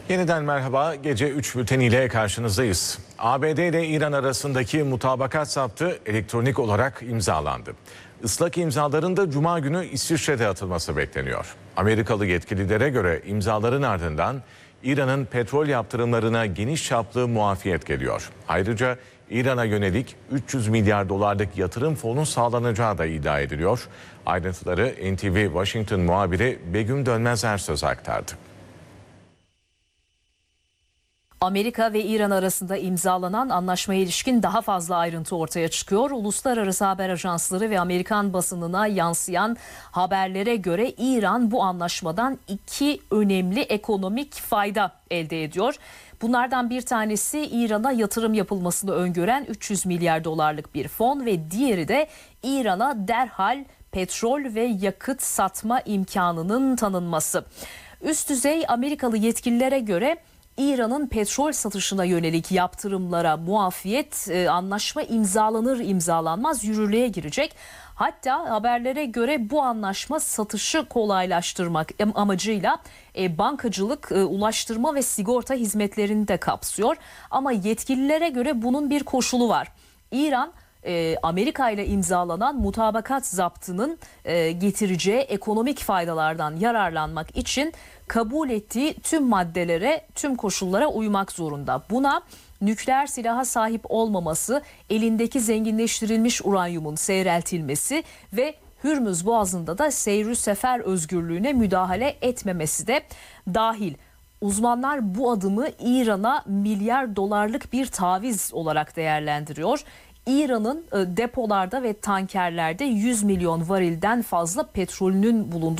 Yeniden merhaba. Gece 3 bülteniyle karşınızdayız. ABD ile İran arasındaki mutabakat zaptı elektronik olarak imzalandı. Islak imzaların da Cuma günü İsviçre'de atılması bekleniyor. Amerikalı yetkililere göre imzaların ardından İran'ın petrol yaptırımlarına geniş çaplı muafiyet geliyor. Ayrıca İran'a yönelik 300 milyar dolarlık yatırım fonu sağlanacağı da iddia ediliyor. Ayrıntıları NTV Washington muhabiri Begüm Dönmez Ersöz aktardı. Amerika ve İran arasında imzalanan anlaşmaya ilişkin daha fazla ayrıntı ortaya çıkıyor. Uluslararası haber ajansları ve Amerikan basınına yansıyan haberlere göre İran bu anlaşmadan iki önemli ekonomik fayda elde ediyor. Bunlardan bir tanesi İran'a yatırım yapılmasını öngören 300 milyar dolarlık bir fon ve diğeri de İran'a derhal petrol ve yakıt satma imkanının tanınması. Üst düzey Amerikalı yetkililere göre İran'ın petrol satışına yönelik yaptırımlara muafiyet anlaşma imzalanır imzalanmaz yürürlüğe girecek. Hatta haberlere göre bu anlaşma satışı kolaylaştırmak amacıyla bankacılık, ulaştırma ve sigorta hizmetlerini de kapsıyor. Ama yetkililere göre bunun bir koşulu var. İran Amerika ile imzalanan mutabakat zaptının getireceği ekonomik faydalardan yararlanmak için kabul ettiği tüm maddelere, tüm koşullara uymak zorunda. Buna nükleer silaha sahip olmaması, elindeki zenginleştirilmiş uranyumun seyreltilmesi ve Hürmüz Boğazı'nda da seyri sefer özgürlüğüne müdahale etmemesi de dahil. Uzmanlar bu adımı İran'a milyar dolarlık bir taviz olarak değerlendiriyor. İran'ın depolarda ve tankerlerde 100 milyon varilden fazla petrolünün bulunduğu